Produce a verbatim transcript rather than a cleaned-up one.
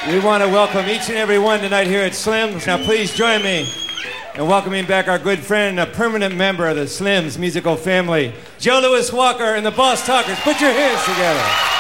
We want to welcome each and every one tonight here at Slim's. Now please join me in welcoming back our good friend and a permanent member of the Slim's musical family, Joe Louis Walker and the Boss Talkers. Put your hands together.